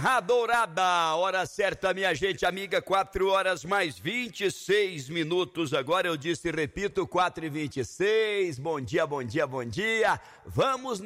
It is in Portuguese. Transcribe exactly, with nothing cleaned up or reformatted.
Serra Dourada, hora certa, minha gente amiga, quatro horas mais vinte e seis minutos, agora eu disse e repito, quatro e vinte e seis, bom dia, bom dia, bom dia, vamos